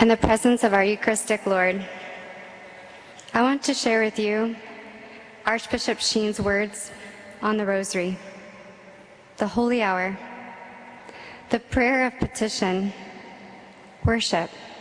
In the presence of our Eucharistic Lord, I want to share with you Archbishop Sheen's words on the Rosary, the Holy Hour, the prayer of petition, worship,